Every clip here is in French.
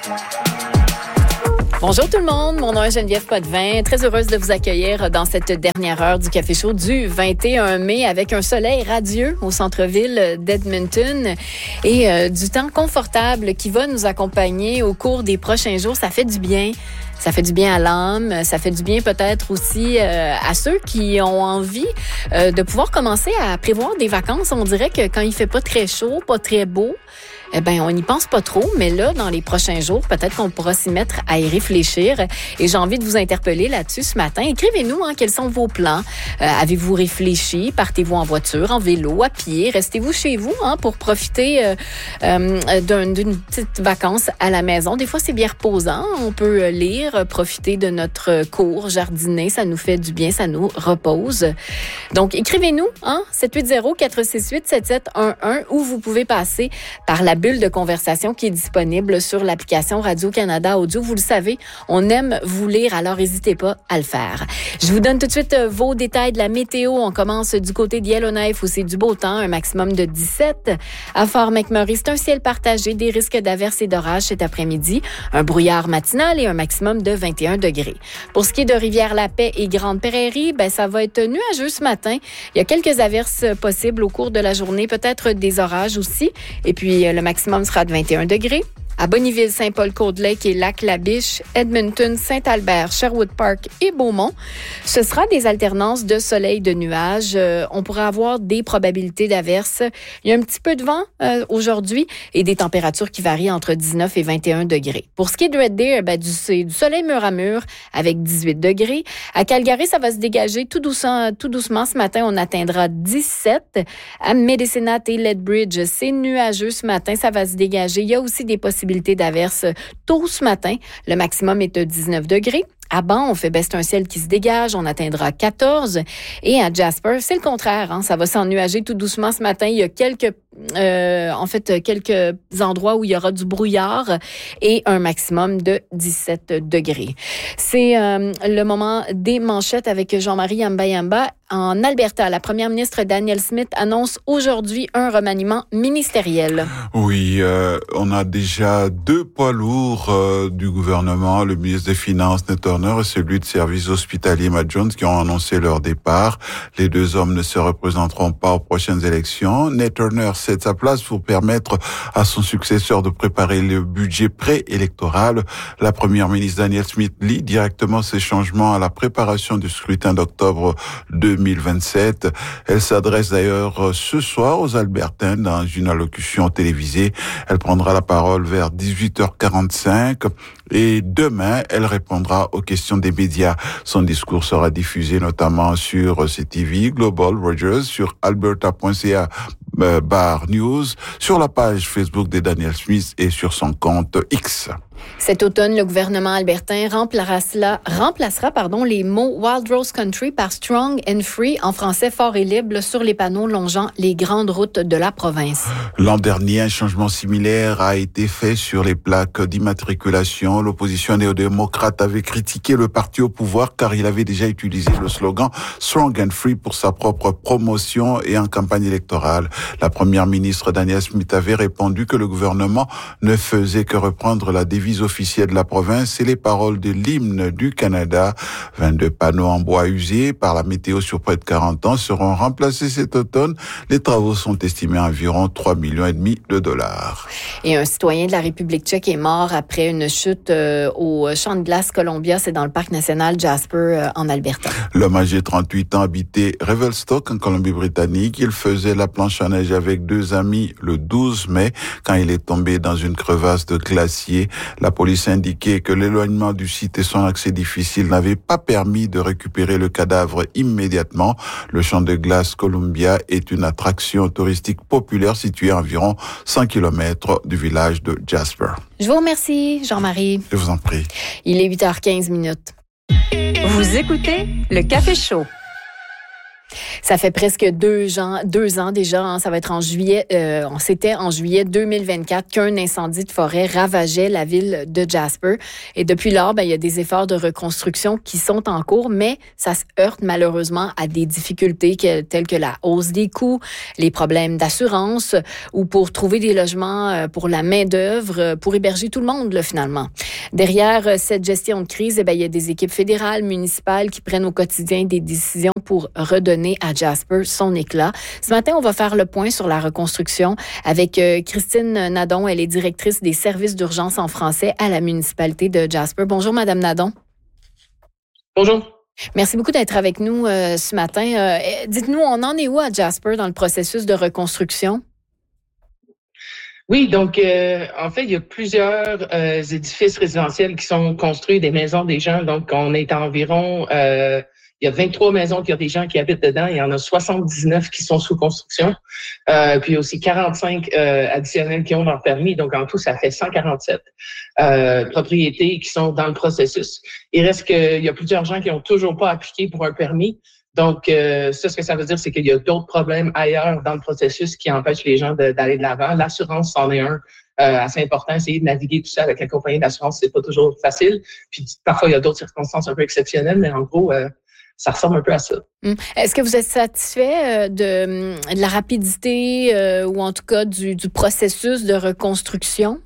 Bonjour tout le monde, mon nom est Geneviève Potvin, très heureuse de vous accueillir dans cette dernière heure du Café Chaud du 21 mai avec un soleil radieux au centre-ville d'Edmonton et du temps confortable qui va nous accompagner au cours des prochains jours. Ça fait du bien. Ça fait du bien à l'âme, ça fait du bien peut-être aussi à ceux qui ont envie de pouvoir commencer à prévoir des vacances. On dirait que quand il fait pas très chaud, pas très beau, eh ben on n'y pense pas trop, mais là, dans les prochains jours, peut-être qu'on pourra s'y mettre à y réfléchir. Et j'ai envie de vous interpeller là-dessus ce matin. Écrivez-nous quels sont vos plans. Avez-vous réfléchi? Partez-vous en voiture, en vélo, à pied? Restez-vous chez vous pour profiter d'une petite vacance à la maison? Des fois, c'est bien reposant. On peut lire, profiter de notre cours, jardiner. Ça nous fait du bien, ça nous repose. Donc, écrivez-nous 780-468-7711 ou vous pouvez passer par la bulle de conversation qui est disponible sur l'application Radio-Canada Audio. Vous le savez, on aime vous lire, alors n'hésitez pas à le faire. Je vous donne tout de suite vos détails de la météo. On commence du côté de Yellowknife où c'est du beau temps, un maximum de 17. À Fort McMurray, c'est un ciel partagé, des risques d'averses et d'orages cet après-midi, un brouillard matinal et un maximum de 21 degrés. Pour ce qui est de Rivière-la-Paix et Grande-Prairie, ça va être nuageux ce matin. Il y a quelques averses possibles au cours de la journée, peut-être des orages aussi. Et puis, le maximum sera de 21 degrés. À Bonnyville, Saint-Paul-Côte-Lake et Lac-La-Biche, Edmonton, Saint-Albert, Sherwood Park et Beaumont, ce sera des alternances de soleil et de nuages. On pourra avoir des probabilités d'averses. Il y a un petit peu de vent aujourd'hui et des températures qui varient entre 19 et 21 degrés. Pour ce qui est de Red Deer, c'est du soleil mur à mur avec 18 degrés. À Calgary, ça va se dégager tout doucement ce matin. On atteindra 17. À Medicine Hat et Lethbridge, c'est nuageux ce matin. Ça va se dégager. Il y a aussi des possibilités d'averses tôt ce matin. Le maximum est de 19 degrés. À Banff, c'est un ciel qui se dégage, on atteindra 14. Et à Jasper, c'est le contraire, ça va s'ennuager tout doucement ce matin. Il y a quelques endroits où il y aura du brouillard et un maximum de 17 degrés. C'est le moment des manchettes avec Jean-Marie Yamba. En Alberta, la première ministre Danielle Smith annonce aujourd'hui un remaniement ministériel. Oui, on a déjà deux poids lourds du gouvernement, le ministre des Finances, Ned Turner, et celui de services hospitaliers, Matt Jones, qui ont annoncé leur départ. Les deux hommes ne se représenteront pas aux prochaines élections. Ned Turner cède sa place pour permettre à son successeur de préparer le budget préélectoral. La première ministre Danielle Smith lie directement ces changements à la préparation du scrutin d'octobre 2027. Elle s'adresse d'ailleurs ce soir aux Albertains dans une allocution télévisée. Elle prendra la parole vers 18h45 et demain, elle répondra aux questions des médias. Son discours sera diffusé notamment sur CTV, Global, Rogers, sur alberta.ca /news, sur la page Facebook de Danielle Smith et sur son compte X. Cet automne, le gouvernement albertain remplacera les mots Wild Rose Country par Strong and Free, en français fort et libre, sur les panneaux longeant les grandes routes de la province. L'an dernier, un changement similaire a été fait sur les plaques d'immatriculation. L'opposition néo-démocrate avait critiqué le parti au pouvoir car il avait déjà utilisé le slogan Strong and Free pour sa propre promotion et en campagne électorale. La première ministre Danielle Smith avait répondu que le gouvernement ne faisait que reprendre la devise officielle de la province et les paroles de l'hymne du Canada. 22 panneaux en bois usés par la météo sur près de 40 ans seront remplacés cet automne. Les travaux sont estimés à environ 3,5 millions de dollars. Et un citoyen de la République tchèque est mort après une chute au champ de glace Columbia, c'est dans le parc national Jasper en Alberta. L'homme âgé de 38 ans habitait Revelstoke en Colombie-Britannique. Il faisait la planche à neige avec deux amis le 12 mai quand il est tombé dans une crevasse de glacier. La police indiquait que l'éloignement du site et son accès difficile n'avaient pas permis de récupérer le cadavre immédiatement. Le champ de glace Columbia est une attraction touristique populaire située à environ 100 km du village de Jasper. Je vous remercie, Jean-Marie. Je vous en prie. Il est 8h15. Vous écoutez le Café Chaud. Ça fait presque 2 ans déjà, hein, ça va être en juillet, c'était en juillet 2024 qu'un incendie de forêt ravageait la ville de Jasper. Et depuis lors, il y a des efforts de reconstruction qui sont en cours, mais ça se heurte malheureusement à des difficultés telles que la hausse des coûts, les problèmes d'assurance ou pour trouver des logements pour la main-d'œuvre, pour héberger tout le monde, là, finalement. Derrière cette gestion de crise, il y a des équipes fédérales, municipales qui prennent au quotidien des décisions pour redonner à Jasper son éclat. Ce matin, on va faire le point sur la reconstruction avec Christine Nadon. Elle est directrice des services d'urgence en français à la municipalité de Jasper. Bonjour, Madame Nadon. Bonjour. Merci beaucoup d'être avec nous ce matin. Dites-nous, on en est où à Jasper dans le processus de reconstruction? Oui, donc en fait, il y a plusieurs édifices résidentiels qui sont construits, des maisons des gens. Donc, on est à environ... il y a 23 maisons qui ont des gens qui habitent dedans. Il y en a 79 qui sont sous construction. Puis aussi 45 additionnels qui ont leur permis. Donc, en tout, ça fait 147 propriétés qui sont dans le processus. Il reste qu'il y a plusieurs gens qui n'ont toujours pas appliqué pour un permis. Donc, ça, ce que ça veut dire, c'est qu'il y a d'autres problèmes ailleurs dans le processus qui empêchent les gens d'aller de l'avant. L'assurance, c'en est un. Assez important, essayer de naviguer tout ça avec la compagnie d'assurance, c'est pas toujours facile. Puis parfois, il y a d'autres circonstances un peu exceptionnelles, mais en gros... ça ressemble un peu à ça. Est-ce que vous êtes satisfait de la rapidité ou en tout cas du processus de reconstruction?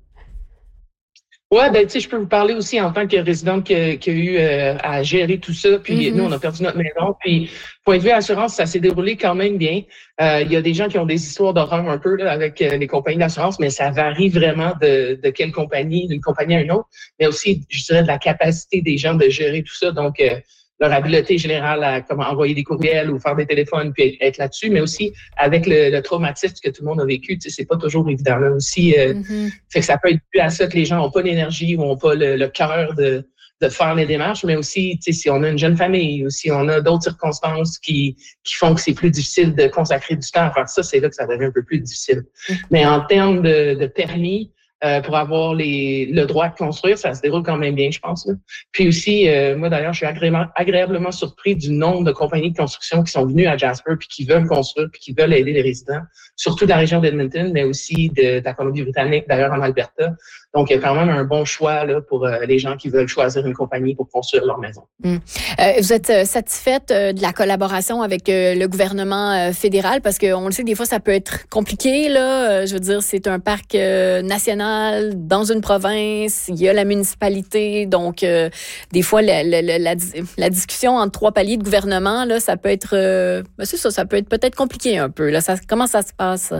Ouais, tu sais, je peux vous parler aussi en tant que résidente qui a eu à gérer tout ça. Puis nous, on a perdu notre maison. Puis point de vue assurance, ça s'est déroulé quand même bien. Il y a des gens qui ont des histoires d'horreur un peu là, avec les compagnies d'assurance, mais ça varie vraiment de quelle compagnie, d'une compagnie à une autre. Mais aussi, je dirais, de la capacité des gens de gérer tout ça. Donc, leur habileté générale à comment envoyer des courriels ou faire des téléphones puis être là-dessus, mais aussi avec le traumatisme que tout le monde a vécu, tu sais, c'est pas toujours évident. Là aussi, fait que ça peut être dû à ça que les gens n'ont pas l'énergie ou n'ont pas le cœur de faire les démarches, mais aussi, tu sais, si on a une jeune famille ou si on a d'autres circonstances qui font que c'est plus difficile de consacrer du temps à faire ça, c'est là que ça devient un peu plus difficile. Mais en termes de permis, pour avoir le droit de construire, ça se déroule quand même bien, je pense. Là. Puis aussi, moi d'ailleurs, je suis agréablement surpris du nombre de compagnies de construction qui sont venues à Jasper puis qui veulent construire puis qui veulent aider les résidents, surtout de la région d'Edmonton, mais aussi de la Colombie-Britannique, d'ailleurs en Alberta. Donc, il y a quand même un bon choix là, pour les gens qui veulent choisir une compagnie pour construire leur maison. Vous êtes satisfaite de la collaboration avec le gouvernement fédéral? Parce qu'on le sait, des fois, ça peut être compliqué. Là. Je veux dire, c'est un parc national dans une province. Il y a la municipalité. Donc, des fois, la discussion entre 3 paliers de gouvernement, là, ça peut être... c'est ça peut être peut-être compliqué un peu. Là. Comment ça se passe?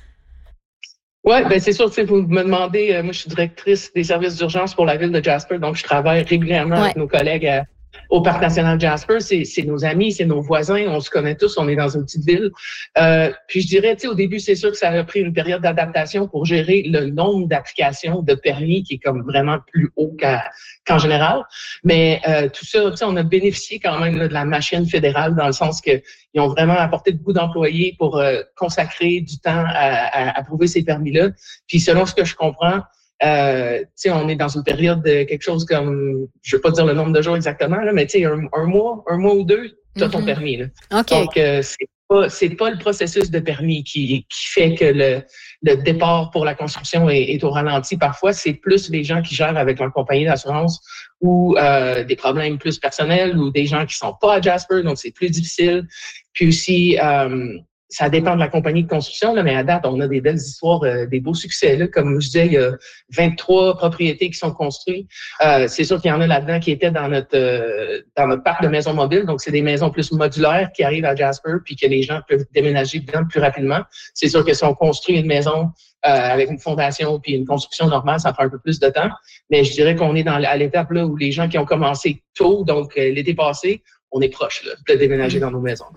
Oui, c'est sûr, tu sais, vous me demandez, moi je suis directrice des services d'urgence pour la ville de Jasper, donc je travaille régulièrement avec nos collègues au Parc national de Jasper. C'est nos amis, c'est nos voisins, on se connaît tous, on est dans une petite ville. Puis je dirais, tu sais, au début, c'est sûr que ça a pris une période d'adaptation pour gérer le nombre d'applications de permis qui est comme vraiment plus haut qu'en général. Mais tout ça, tu sais, on a bénéficié quand même là, de la machine fédérale dans le sens que ils ont vraiment apporté beaucoup d'employés pour consacrer du temps à approuver ces permis-là. Puis selon ce que je comprends, tu sais, on est dans une période de quelque chose comme, je veux pas dire le nombre de jours exactement, là, mais tu sais, un mois ou 2, tu as ton permis. Là. Okay. Donc, c'est pas le processus de permis qui fait que le départ pour la construction est au ralenti. Parfois, c'est plus les gens qui gèrent avec leur compagnie d'assurance ou des problèmes plus personnels ou des gens qui sont pas à Jasper, donc c'est plus difficile. Puis aussi, ça dépend de la compagnie de construction, là, mais à date, on a des belles histoires, des beaux succès. Là. Comme je disais, il y a 23 propriétés qui sont construites. C'est sûr qu'il y en a là-dedans qui étaient dans notre parc de maisons mobiles. Donc, c'est des maisons plus modulaires qui arrivent à Jasper puis que les gens peuvent déménager dedans plus rapidement. C'est sûr que si on construit une maison avec une fondation puis une construction normale, ça prend un peu plus de temps. Mais je dirais qu'on est à l'étape là où les gens qui ont commencé tôt, donc l'été passé, on est proche là, de déménager dans nos maisons.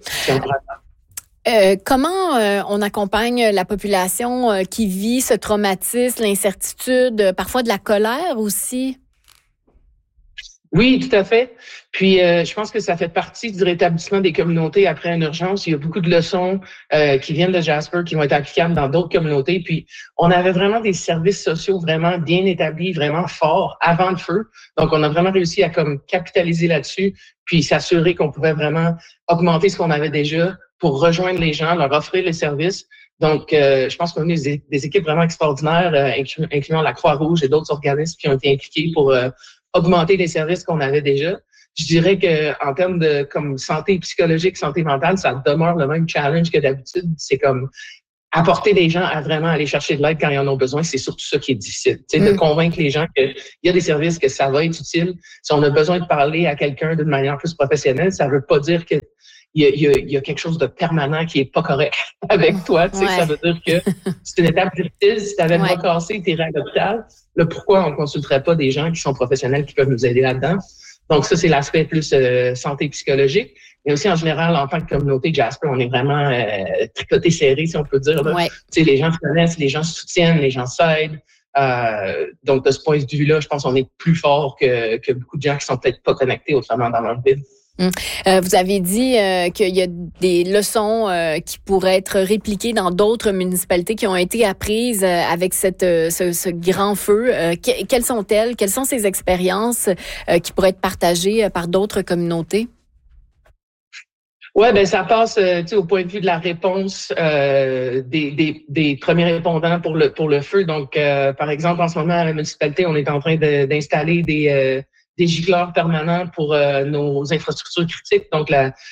Comment on accompagne la population qui vit ce traumatisme, l'incertitude, parfois de la colère aussi? Oui, tout à fait. Puis, je pense que ça fait partie du rétablissement des communautés après une urgence. Il y a beaucoup de leçons qui viennent de Jasper qui vont être applicables dans d'autres communautés. Puis, on avait vraiment des services sociaux vraiment bien établis, vraiment forts avant le feu. Donc, on a vraiment réussi à comme capitaliser là-dessus, puis s'assurer qu'on pouvait vraiment augmenter ce qu'on avait déjà pour rejoindre les gens, leur offrir les services. Donc, je pense qu'on a eu des équipes vraiment extraordinaires, incluant la Croix-Rouge et d'autres organismes qui ont été impliqués pour augmenter les services qu'on avait déjà. Je dirais que en termes de comme santé psychologique, santé mentale, ça demeure le même challenge que d'habitude. C'est comme apporter les gens à vraiment aller chercher de l'aide quand ils en ont besoin. C'est surtout ça qui est difficile. De convaincre les gens qu'il y a des services, que ça va être utile. Si on a besoin de parler à quelqu'un d'une manière plus professionnelle, ça veut pas dire que il y a quelque chose de permanent qui est pas correct avec toi. Ouais. Ça veut dire que c'est une étape difficile. Si tu avais le bras cassé, tu irais à l'hôpital. Là, pourquoi on ne consulterait pas des gens qui sont professionnels qui peuvent nous aider là-dedans? Donc, ça, c'est l'aspect plus santé psychologique. Mais aussi, en général, en tant que communauté Jasper, on est vraiment tricoté serré, si on peut dire. Là. Ouais. Les gens se connaissent, les gens se soutiennent, les gens s'aident. Donc, de ce point de vue-là, je pense qu'on est plus fort que beaucoup de gens qui sont peut-être pas connectés autrement dans leur ville. Vous avez dit qu'il y a des leçons qui pourraient être répliquées dans d'autres municipalités qui ont été apprises avec ce grand feu. Quelles sont-elles? Quelles sont ces expériences qui pourraient être partagées par d'autres communautés? Ouais, ben ça passe au point de vue de la réponse des premiers répondants pour le feu. Donc, par exemple, en ce moment, à la municipalité, on est en train d'installer des gicleurs permanents pour nos infrastructures critiques, donc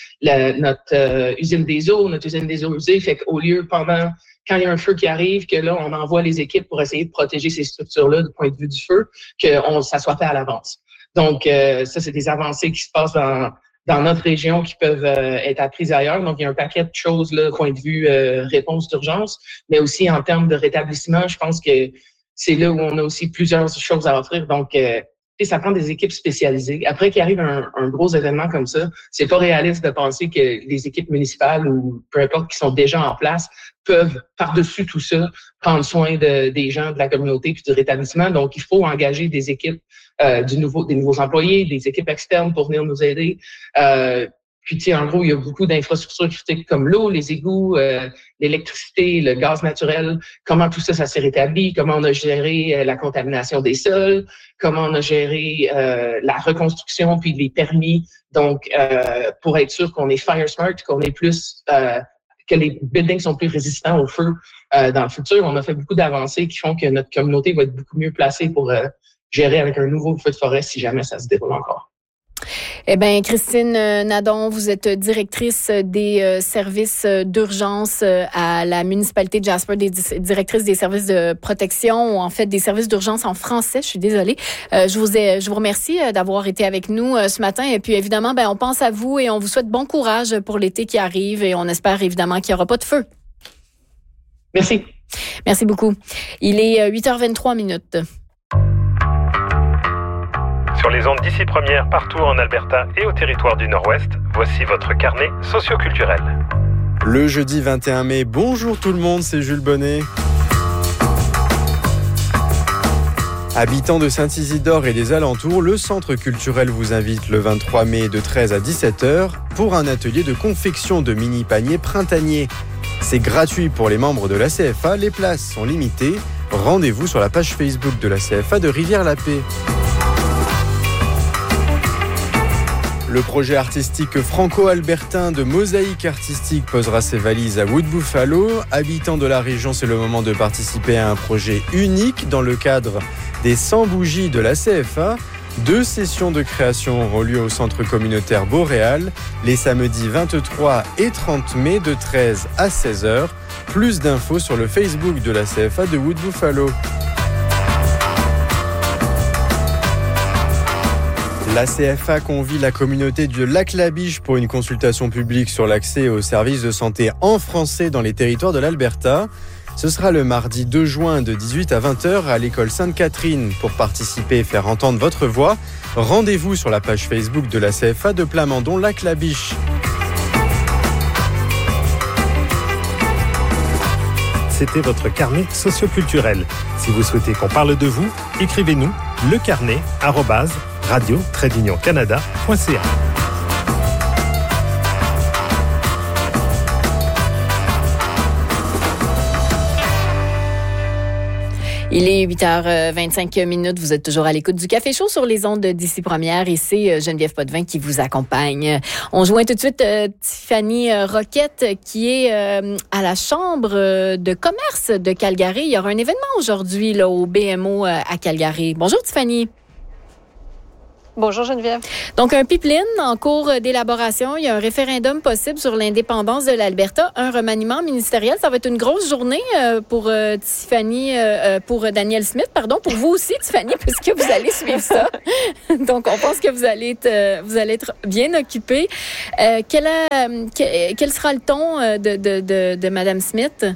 notre usine des eaux usées. Fait qu'au lieu, quand il y a un feu qui arrive, que là, on envoie les équipes pour essayer de protéger ces structures-là du point de vue du feu, ça soit fait à l'avance. Donc, ça, c'est des avancées qui se passent dans notre région qui peuvent être apprises ailleurs. Donc, il y a un paquet de choses, là, point de vue réponse d'urgence, mais aussi en termes de rétablissement, je pense que c'est là où on a aussi plusieurs choses à offrir. Donc, ça prend des équipes spécialisées. Après qu'il arrive un gros événement comme ça, c'est pas réaliste de penser que les équipes municipales ou peu importe qui sont déjà en place peuvent, par-dessus tout ça, prendre soin des gens de la communauté puis du rétablissement. Donc, il faut engager des équipes, des nouveaux employés, des équipes externes pour venir nous aider. Puis, en gros, il y a beaucoup d'infrastructures critiques comme l'eau, les égouts, l'électricité, le gaz naturel. Comment tout ça s'est rétabli? Comment on a géré la contamination des sols? Comment on a géré la reconstruction puis les permis? Donc, pour être sûr qu'on est fire smart, qu'on est plus que les buildings sont plus résistants au feu dans le futur. On a fait beaucoup d'avancées qui font que notre communauté va être beaucoup mieux placée pour gérer avec un nouveau feu de forêt si jamais ça se déroule encore. Eh bien, Christine Nadon, vous êtes directrice des services d'urgence à la municipalité de Jasper, directrice des services de protection, ou en fait des services d'urgence en français. Je suis désolée. Je vous remercie d'avoir été avec nous ce matin. Et puis évidemment, on pense à vous et on vous souhaite bon courage pour l'été qui arrive et on espère évidemment qu'il n'y aura pas de feu. Merci. Merci beaucoup. Il est 8h23. Sur les ondes d'ici première, partout en Alberta et au territoire du Nord-Ouest, voici votre carnet socioculturel. Le jeudi 21 mai, bonjour tout le monde, c'est Jules Bonnet. Habitant de Saint-Isidore et des alentours, le Centre culturel vous invite le 23 mai de 13 à 17h pour un atelier de confection de mini-paniers printaniers. C'est gratuit pour les membres de la CFA, les places sont limitées. Rendez-vous sur la page Facebook de la CFA de Rivière-la-Paix. Le projet artistique franco-albertain de mosaïque artistique posera ses valises à Wood Buffalo. Habitants de la région, c'est le moment de participer à un projet unique dans le cadre des 100 bougies de la CFA. 2 sessions de création auront lieu au centre communautaire Boréal les samedis 23 et 30 mai de 13 à 16h. Plus d'infos sur le Facebook de la CFA de Wood Buffalo. La CFA convie la communauté du Lac-la-Biche pour une consultation publique sur l'accès aux services de santé en français dans les territoires de l'Alberta. Ce sera le mardi 2 juin de 18 à 20h à l'école Sainte-Catherine. Pour participer et faire entendre votre voix, rendez-vous sur la page Facebook de la CFA de Plamondon Lac-la-Biche. C'était votre carnet socioculturel. Si vous souhaitez qu'on parle de vous, écrivez-nous lecarnet@ radio-canada.ca. Il est 8h25. Vous êtes toujours à l'écoute du Café Chaud sur les ondes d'Ici Première et c'est Geneviève Potvin qui vous accompagne. On joint tout de suite Tiffany Roquette qui est à la Chambre de commerce de Calgary. Il y aura un événement aujourd'hui là, au BMO à Calgary. Bonjour Tiffany. Bonjour Geneviève. Donc, un pipeline en cours d'élaboration. Il y a un référendum possible sur l'indépendance de l'Alberta. Un remaniement ministériel. Ça va être une grosse journée pour pour Danielle Smith, pour vous aussi, Tiffany, puisque vous allez suivre ça. Donc, on pense que vous allez être bien occupée. Quel sera le ton de Mme Smith?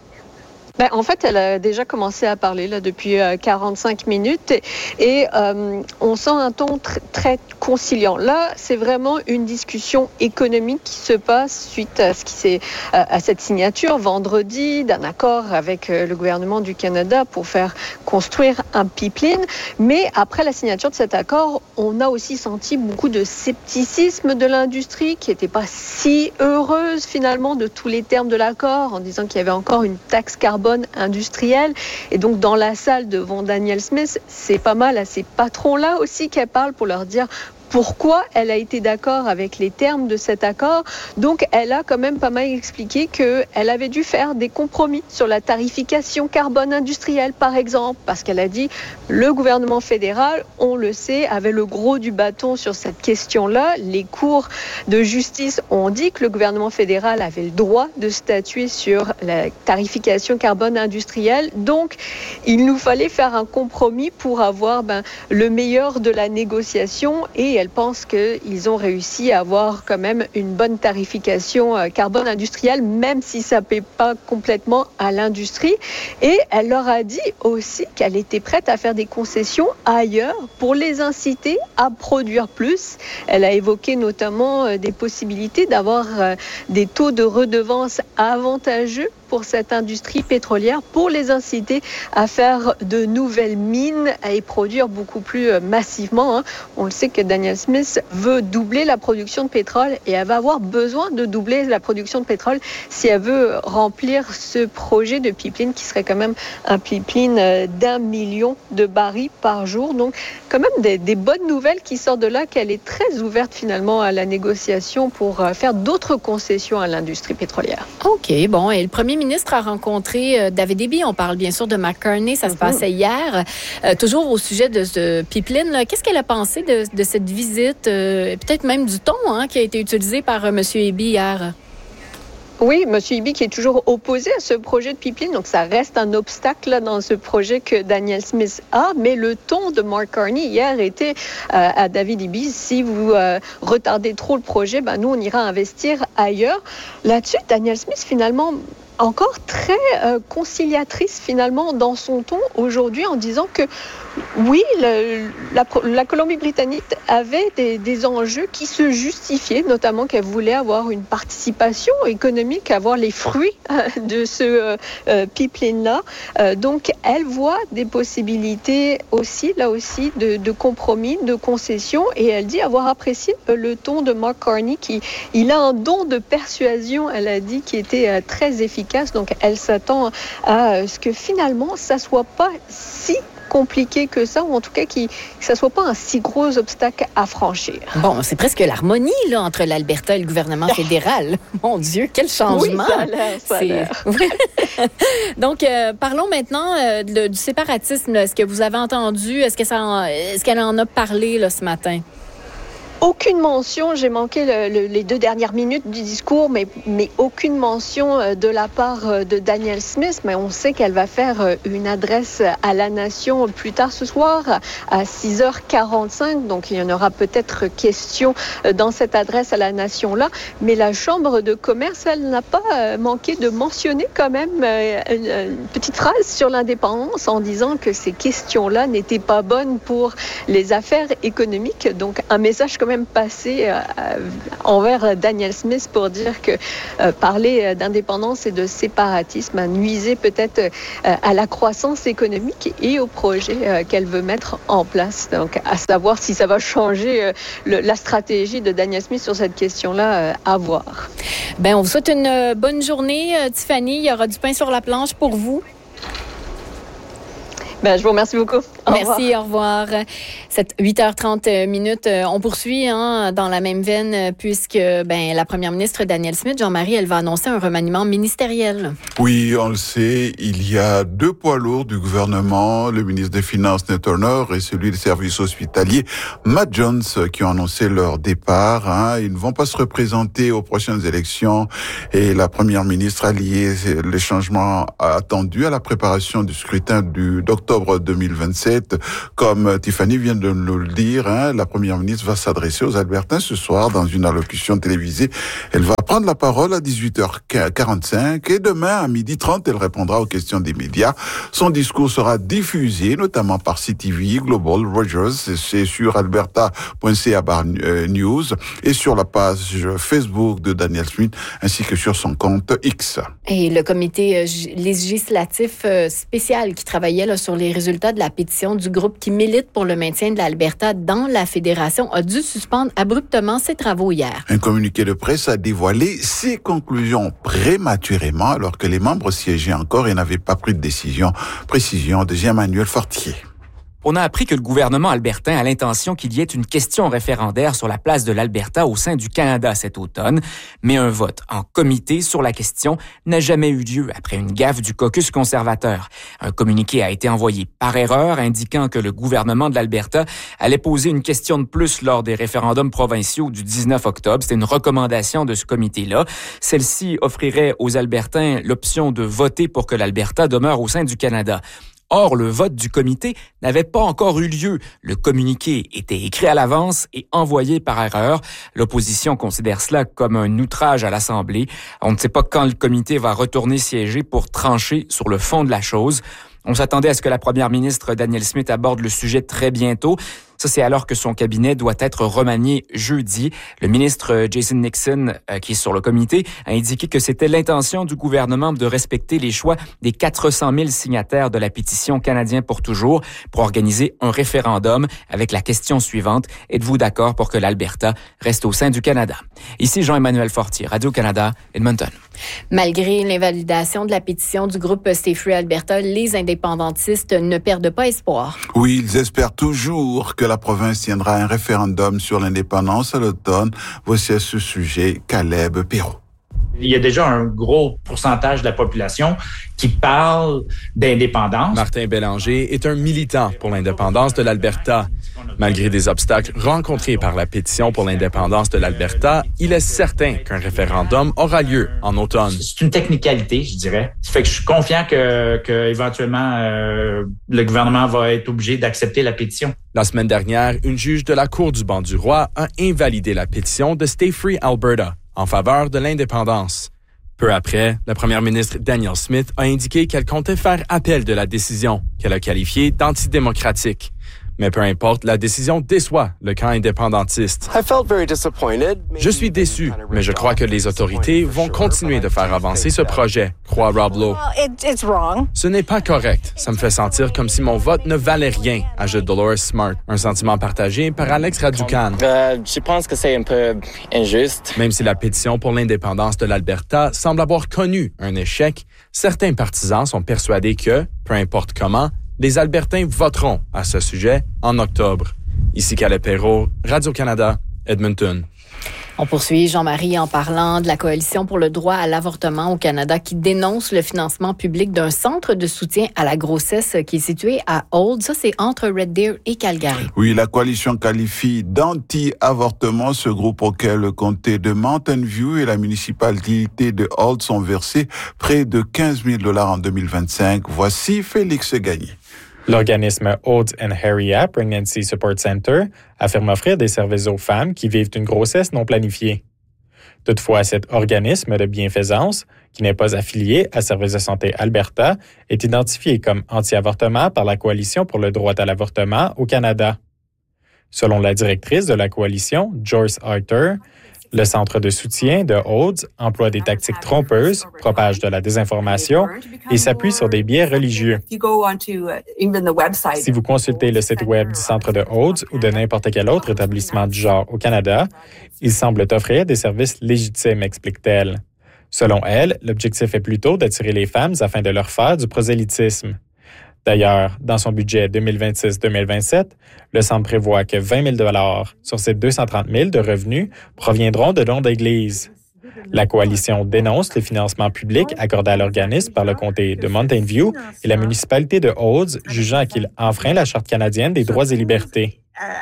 En fait, elle a déjà commencé à parler là, depuis 45 minutes et on sent un ton très conciliant. Là, c'est vraiment une discussion économique qui se passe suite à à cette signature vendredi d'un accord avec le gouvernement du Canada pour faire construire un pipeline. Mais après la signature de cet accord, on a aussi senti beaucoup de scepticisme de l'industrie qui n'était pas si heureuse finalement de tous les termes de l'accord en disant qu'il y avait encore une taxe carbone industrielle. Et donc, dans la salle devant Danielle Smith, c'est pas mal à ces patrons-là aussi qu'elle parle pour leur dire pourquoi elle a été d'accord avec les termes de cet accord. Donc, elle a quand même pas mal expliqué qu'elle avait dû faire des compromis sur la tarification carbone industrielle, par exemple, parce qu'elle a dit le gouvernement fédéral, on le sait, avait le gros du bâton sur cette question-là. Les cours de justice ont dit que le gouvernement fédéral avait le droit de statuer sur la tarification carbone industrielle. Donc, il nous fallait faire un compromis pour avoir le meilleur de la négociation et elle pense qu'ils ont réussi à avoir quand même une bonne tarification carbone industrielle, même si ça ne paie pas complètement à l'industrie. Et elle leur a dit aussi qu'elle était prête à faire des concessions ailleurs pour les inciter à produire plus. Elle a évoqué notamment des possibilités d'avoir des taux de redevance avantageux pour cette industrie pétrolière, pour les inciter à faire de nouvelles mines et produire beaucoup plus massivement. On le sait que Danielle Smith veut doubler la production de pétrole et elle va avoir besoin de doubler la production de pétrole si elle veut remplir ce projet de pipeline qui serait quand même un pipeline d'1 million de barils par jour. Donc, quand même des bonnes nouvelles qui sortent de là, qu'elle est très ouverte finalement à la négociation pour faire d'autres concessions à l'industrie pétrolière. OK, bon. Et le premier ministre a rencontré David Eby. On parle bien sûr de Mark Carney. Ça se passait hier. Toujours au sujet de ce pipeline. Là. Qu'est-ce qu'elle a pensé de cette visite? Peut-être même du ton qui a été utilisé par M. Eby hier. Oui, M. Eby qui est toujours opposé à ce projet de pipeline, donc ça reste un obstacle là, dans ce projet que Danielle Smith a, mais le ton de Mark Carney hier était à David Eby, si vous retardez trop le projet, nous on ira investir ailleurs. Là-dessus, Danielle Smith finalement encore très conciliatrice finalement dans son ton aujourd'hui en disant que oui, la Colombie-Britannique avait des enjeux qui se justifiaient, notamment qu'elle voulait avoir une participation économique, avoir les fruits de ce pipeline-là. Donc, elle voit des possibilités aussi, là aussi, de compromis, de concessions, et elle dit avoir apprécié le ton de Mark Carney, il a un don de persuasion, elle a dit, qui était très efficace. Donc, elle s'attend à ce que finalement, ça soit pas si compliqué que ça, ou en tout cas que ça soit pas un si gros obstacle à franchir. Bon, c'est presque l'harmonie là, entre l'Alberta et le gouvernement fédéral. Mon Dieu, quel changement! Oui, ça a l'air. Donc, parlons maintenant du séparatisme. Là. Est-ce que vous avez entendu? Est-ce qu'elle en a parlé là, ce matin? Aucune mention, j'ai manqué les 2 dernières minutes du discours, mais aucune mention de la part de Danielle Smith. Mais on sait qu'elle va faire une adresse à la nation plus tard ce soir à 6h45. Donc, il y en aura peut-être question dans cette adresse à la nation-là. Mais la Chambre de commerce, elle n'a pas manqué de mentionner quand même une petite phrase sur l'indépendance en disant que ces questions-là n'étaient pas bonnes pour les affaires économiques. Donc, un message quand même même passer envers Danielle Smith pour dire que parler d'indépendance et de séparatisme nuisait peut-être à la croissance économique et au projet qu'elle veut mettre en place. Donc, à savoir si ça va changer la stratégie de Danielle Smith sur cette question-là, à voir. Ben, on vous souhaite une bonne journée, Tiffany. Il y aura du pain sur la planche pour vous. Ben, je vous remercie beaucoup. Merci, au revoir. C'est 8h30. On poursuit dans la même veine puisque la première ministre Danielle Smith, Jean-Marie, elle va annoncer un remaniement ministériel. Oui, on le sait, il y a deux poids lourds du gouvernement, le ministre des Finances, Ned Turner, et celui des services hospitaliers, Matt Jones, qui ont annoncé leur départ. Ils ne vont pas se représenter aux prochaines élections et la première ministre a lié les changements attendus à la préparation du scrutin d'octobre 2027. Comme Tiffany vient de nous le dire, la première ministre va s'adresser aux Albertains ce soir dans une allocution télévisée. Elle va prendre la parole à 18h45 et demain à 12h30, elle répondra aux questions des médias. Son discours sera diffusé notamment par CTV, Global, Rogers, c'est sur alberta.ca News et sur la page Facebook de Danielle Smith ainsi que sur son compte X. Et le comité législatif spécial qui travaillait là, sur les résultats de la pétition du groupe qui milite pour le maintien de l'Alberta dans la fédération a dû suspendre abruptement ses travaux hier. Un communiqué de presse a dévoilé ses conclusions prématurément alors que les membres siégeaient encore et n'avaient pas pris de décision. Précision de Jean-Emmanuel Fortier. On a appris que le gouvernement albertain a l'intention qu'il y ait une question référendaire sur la place de l'Alberta au sein du Canada cet automne, mais un vote en comité sur la question n'a jamais eu lieu après une gaffe du caucus conservateur. Un communiqué a été envoyé par erreur indiquant que le gouvernement de l'Alberta allait poser une question de plus lors des référendums provinciaux du 19 octobre. C'était une recommandation de ce comité-là. Celle-ci offrirait aux Albertains l'option de voter pour que l'Alberta demeure au sein du Canada. Or, le vote du comité n'avait pas encore eu lieu. Le communiqué était écrit à l'avance et envoyé par erreur. L'opposition considère cela comme un outrage à l'Assemblée. On ne sait pas quand le comité va retourner siéger pour trancher sur le fond de la chose. On s'attendait à ce que la première ministre Danielle Smith aborde le sujet très bientôt. Ça, c'est alors que son cabinet doit être remanié jeudi. Le ministre Jason Nixon, qui est sur le comité, a indiqué que c'était l'intention du gouvernement de respecter les choix des 400 000 signataires de la pétition Canadien pour toujours pour organiser un référendum avec la question suivante. Êtes-vous d'accord pour que l'Alberta reste au sein du Canada? Ici Jean-Emmanuel Fortier, Radio-Canada, Edmonton. Malgré l'invalidation de la pétition du groupe Stay Free Alberta, les indépendantistes ne perdent pas espoir. Oui, ils espèrent toujours que la province tiendra un référendum sur l'indépendance à l'automne. Voici à ce sujet Caleb Perrault. Il y a déjà un gros pourcentage de la population qui parle d'indépendance. Martin Bélanger est un militant pour l'indépendance de l'Alberta. Malgré des obstacles rencontrés par la pétition pour l'indépendance de l'Alberta, il est certain qu'un référendum aura lieu en automne. C'est une technicalité, je dirais. Ça fait que je suis confiant que éventuellement le gouvernement va être obligé d'accepter la pétition. La semaine dernière, une juge de la Cour du banc du roi a invalidé la pétition de Stay Free Alberta en faveur de l'indépendance. Peu après, la première ministre Danielle Smith a indiqué qu'elle comptait faire appel de la décision, qu'elle a qualifiée d'antidémocratique. Mais peu importe, la décision déçoit le camp indépendantiste. Je suis déçu, mais je crois que les autorités vont continuer de faire avancer ce projet, croit Rob Lowe. Ce n'est pas correct. Ça me fait sentir comme si mon vote ne valait rien, ajoute Dolores Smart, un sentiment partagé par Alex Raducan. Je pense que c'est un peu injuste. Même si la pétition pour l'indépendance de l'Alberta semble avoir connu un échec, certains partisans sont persuadés que, peu importe comment, les Albertains voteront à ce sujet en octobre. Ici Caleb Perrault, Radio-Canada, Edmonton. On poursuit, Jean-Marie, en parlant de la Coalition pour le droit à l'avortement au Canada qui dénonce le financement public d'un centre de soutien à la grossesse qui est situé à Old. Ça, c'est entre Red Deer et Calgary. Oui, la coalition qualifie d'anti-avortement ce groupe auquel le comté de Mountain View et la municipalité de Old sont versés près de 15 000 $ en 2025. Voici Félix Gagné. L'organisme Old and Harriet Pregnancy Support Center affirme offrir des services aux femmes qui vivent une grossesse non planifiée. Toutefois, cet organisme de bienfaisance, qui n'est pas affilié à Services de santé Alberta, est identifié comme anti-avortement par la Coalition pour le droit à l'avortement au Canada. Selon la directrice de la coalition, Joyce Arthur, le centre de soutien de Rhodes emploie des tactiques trompeuses, propage de la désinformation et s'appuie sur des biais religieux. Si vous consultez le site web du centre de Rhodes ou de n'importe quel autre établissement du genre au Canada, ils semblent offrir des services légitimes, explique-t-elle. Selon elle, l'objectif est plutôt d'attirer les femmes afin de leur faire du prosélytisme. D'ailleurs, dans son budget 2026-2027, le Centre prévoit que 20 000 $ sur ces 230 000 de revenus proviendront de dons d'églises. La coalition dénonce le financement public accordé à l'organisme par le comté de Mountain View et la municipalité de Rhodes, jugeant qu'il enfreint la Charte canadienne des droits et libertés.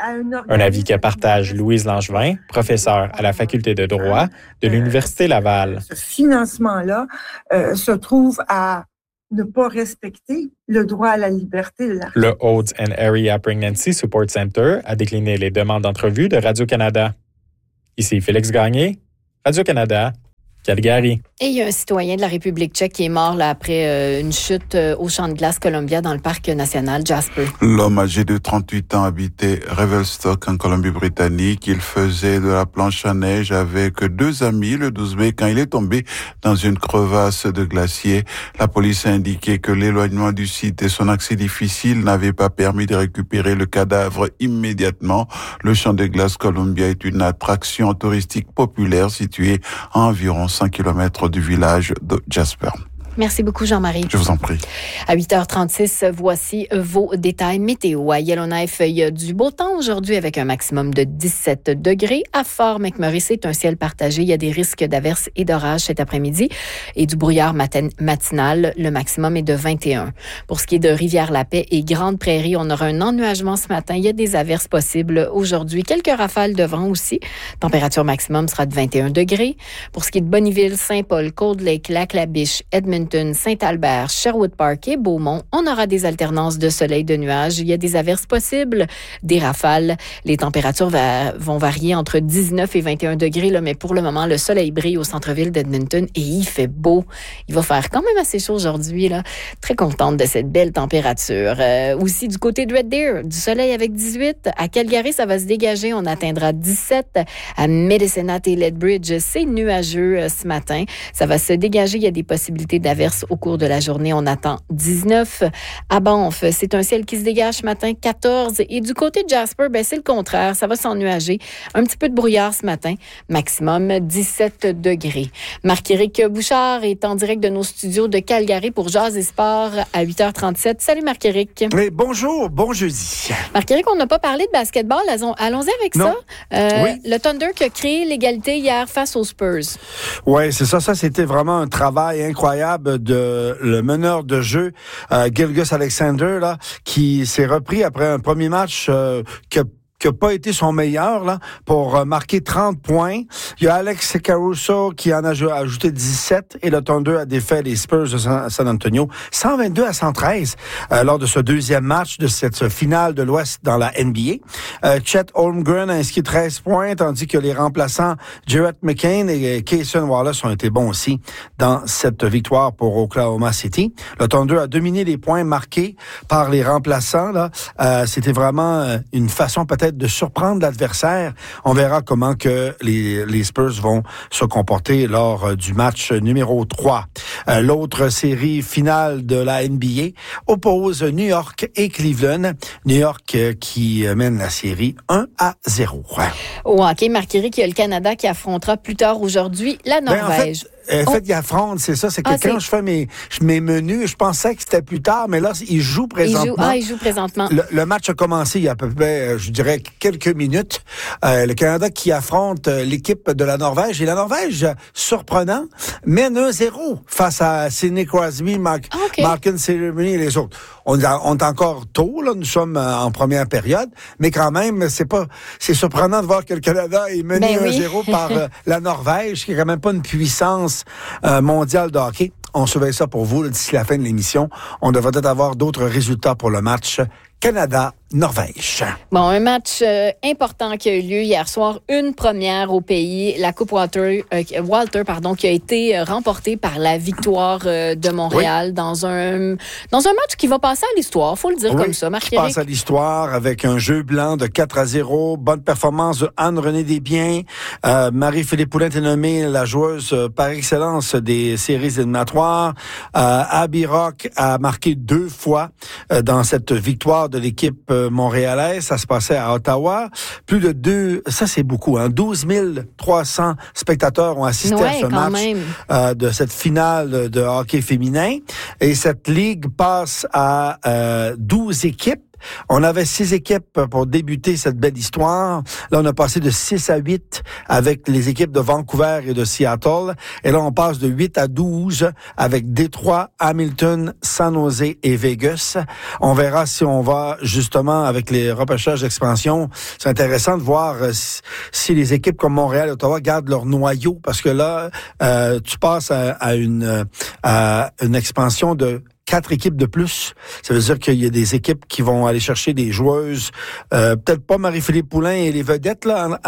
Un avis que partage Louise Langevin, professeure à la faculté de droit de l'Université Laval. Ce financement-là se trouve à ne pas respecter le droit à la liberté de la... Le Rhodes and Area Pregnancy Support Center a décliné les demandes d'entrevue de Radio-Canada. Ici Félix Gagné, Radio-Canada, Calgary. Et il y a un citoyen de la République tchèque qui est mort là, après une chute au champ de glace Columbia dans le parc national Jasper. L'homme âgé de 38 ans habitait Revelstoke en Colombie-Britannique. Il faisait de la planche à neige avec 2 amis le 12 mai quand il est tombé dans une crevasse de glacier. La police a indiqué que l'éloignement du site et son accès difficile n'avaient pas permis de récupérer le cadavre immédiatement. Le champ de glace Columbia est une attraction touristique populaire située à environ 100 km du village de Jasper. Merci beaucoup, Jean-Marie. Je vous en prie. À 8h36, voici vos détails météo. À Yellowknife, il y a du beau temps aujourd'hui avec un maximum de 17 degrés. À Fort McMurray, c'est un ciel partagé. Il y a des risques d'averses et d'orages cet après-midi et du brouillard matinal. Le maximum est de 21. Pour ce qui est de Rivière-la-Paix et Grande Prairie, on aura un ennuagement ce matin. Il y a des averses possibles aujourd'hui. Quelques rafales de vent aussi. Température maximum sera de 21 degrés. Pour ce qui est de Bonneville, Saint-Paul, Cold Lake, Lac-la-Biche, Edmonton, Saint-Albert, Sherwood Park et Beaumont, on aura des alternances de soleil, de nuages. Il y a des averses possibles, des rafales. Les températures vont varier entre 19 et 21 degrés, là, mais pour le moment, le soleil brille au centre-ville d'Edmonton et il fait beau. Il va faire quand même assez chaud aujourd'hui, là. Très contente de cette belle température. Aussi, du côté de Red Deer, du soleil avec 18. À Calgary, ça va se dégager. On atteindra 17. À Medicine Hat et Lethbridge, c'est nuageux ce matin. Ça va se dégager. Il y a des possibilités d'averses au cours de la journée. On attend 19. À Banff, c'est un ciel qui se dégage ce matin, 14. Et du côté de Jasper, c'est le contraire. Ça va s'ennuager. Un petit peu de brouillard ce matin. Maximum 17 degrés. Marc-Éric Bouchard est en direct de nos studios de Calgary pour Jazz et Sport à 8h37. Salut Marc-Éric. Oui, bonjour, bon jeudi. Marc-Éric, on n'a pas parlé de basketball. Allons-y avec non. ça. Oui. Le Thunder qui a créé l'égalité hier face aux Spurs. Oui, c'est ça. Ça, c'était vraiment un travail incroyable de le meneur de jeu, Gilgeous Alexander, là, qui s'est repris après un premier match qui n'a pas été son meilleur là pour marquer 30 points. Il y a Alex Caruso qui en a ajouté 17 et le Thunder a défait les Spurs de San Antonio 122-113 lors de ce deuxième match de cette finale de l'Ouest dans la NBA. Chet Holmgren a inscrit 13 points tandis que les remplaçants Jarrett McCain et Cason Wallace ont été bons aussi dans cette victoire pour Oklahoma City. Le Thunder a dominé les points marqués par les remplaçants là. C'était vraiment une façon peut-être de surprendre l'adversaire. On verra comment que les Spurs vont se comporter lors du match numéro 3. L'autre série finale de la NBA oppose New York et Cleveland. New York qui mène la série 1-0. Au hockey, Marc-Éric, il y a le Canada qui affrontera plus tard aujourd'hui la Norvège. En fait, il affronte, c'est ça. C'est que quand je fais mes menus, je pensais que c'était plus tard, mais là, il joue présentement. Il joue présentement. Le match a commencé il y a à peu près, je dirais, quelques minutes. Le Canada qui affronte l'équipe de la Norvège. Et la Norvège, surprenant, mène 1-0 face à Sidney Crosby, Martin Ceremony et les autres. On est encore tôt, là. Nous sommes en première période. Mais quand même, c'est surprenant de voir que le Canada est mené 1-0 par la Norvège, qui est quand même pas une puissance mondiale de hockey. On surveille ça pour vous là, d'ici la fin de l'émission. On devrait peut-être avoir d'autres résultats pour le match Canada-Norvège. Bon, un match important qui a eu lieu hier soir, une première au pays, la Coupe Walter, qui a été remportée par la Victoire de Montréal dans un match qui va passer à l'histoire, faut le dire comme ça, Marc-Éric. Qui passe à l'histoire avec un jeu blanc de 4-0, bonne performance de Anne-Renée Desbiens. Marie-Philippe Poulin est nommée la joueuse par excellence des séries éliminatoires. Abby Rock a marqué 2 fois dans cette victoire de l'équipe montréalaise. Ça se passait à Ottawa. Plus de ça c'est beaucoup, 12 300 spectateurs ont assisté à ce match de cette finale de hockey féminin. Et cette ligue passe à 12 équipes. On avait 6 équipes pour débuter cette belle histoire. Là, on a passé de 6 à 8 avec les équipes de Vancouver et de Seattle. Et là, on passe de 8 à 12 avec Détroit, Hamilton, San Jose et Vegas. On verra si on va justement avec les repêchages d'expansion. C'est intéressant de voir si les équipes comme Montréal et Ottawa gardent leur noyau parce que là, tu passes à une expansion de 4 équipes de plus. Ça veut dire qu'il y a des équipes qui vont aller chercher des joueuses. Peut-être pas Marie-Philippe Poulin et les vedettes, là.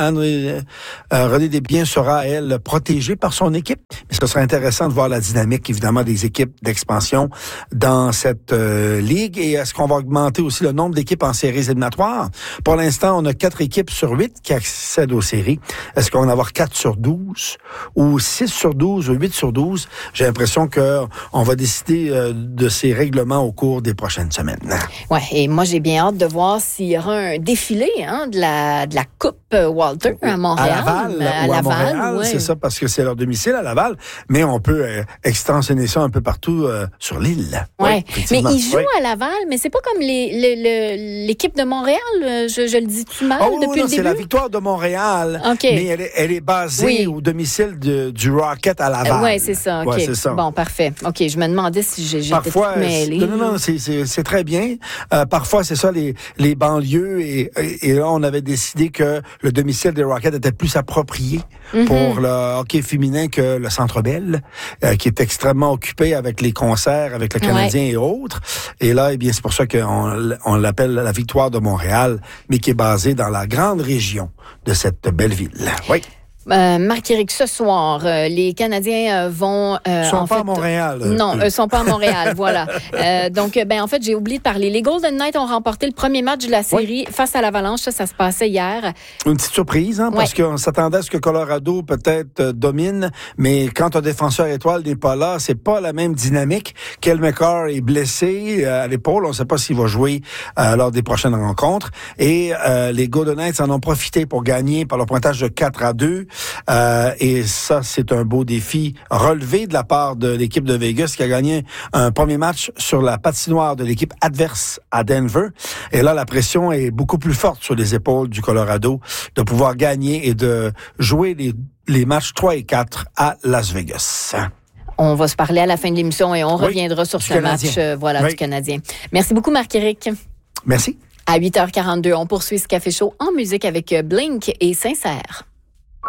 Renée Desbiens sera, elle, protégée par son équipe. Mais ce serait intéressant de voir la dynamique, évidemment, des équipes d'expansion dans cette ligue. Et est-ce qu'on va augmenter aussi le nombre d'équipes en séries éliminatoires? Pour l'instant, on a 4 équipes sur 8 qui accèdent aux séries. Est-ce qu'on va en avoir 4 sur 12 ou 6 sur 12 ou 8 sur 12? J'ai l'impression qu'on va décider de ces règlements au cours des prochaines semaines. Ouais, et moi j'ai bien hâte de voir s'il y aura un défilé de la Coupe Walter à Montréal. À Laval, c'est ça, parce que c'est leur domicile à Laval, mais on peut extensionner ça un peu partout sur l'île. Ouais. Mais ils jouent à Laval, mais c'est pas comme l'équipe de Montréal, je le dis-tu mal depuis le début? C'est la Victoire de Montréal, mais elle est basée au domicile du Rocket à Laval. Oui, c'est ça. Ouais, c'est ça. Bon, parfait. OK, je me demandais si j'étais mêlée. Non, c'est très bien. Parfois, c'est ça, les banlieues, et là, on avait décidé que le domicile des Rockets était plus approprié pour le hockey féminin que le Centre Bell, qui est extrêmement occupé avec les concerts, avec le Canadien et autres. Et là, eh bien, c'est pour ça qu'on l'appelle la Victoire de Montréal, mais qui est basée dans la grande région de cette belle ville. Oui. Marc-Éric, ce soir, les Canadiens vont... Ils sont pas à Montréal. Non, ils sont pas à Montréal, voilà. Donc, en fait, j'ai oublié de parler. Les Golden Knights ont remporté le premier match de la série face à l'Avalanche. Ça se passait hier. Une petite surprise, parce qu'on s'attendait à ce que Colorado peut-être domine, mais quand un défenseur étoile n'est pas là, c'est pas la même dynamique. Kel McCarr est blessé à l'épaule. On ne sait pas s'il va jouer lors des prochaines rencontres. Et les Golden Knights en ont profité pour gagner par le pointage de 4-2. Et ça, c'est un beau défi relevé de la part de l'équipe de Vegas qui a gagné un premier match sur la patinoire de l'équipe adverse à Denver. Et là, la pression est beaucoup plus forte sur les épaules du Colorado de pouvoir gagner et de jouer les matchs 3 et 4 à Las Vegas. On va se parler à la fin de l'émission et on reviendra sur ce match du Canadien. Merci beaucoup, Marc-Éric. Merci. À 8h42, on poursuit ce Café Chaud en musique avec Blink et Sincère.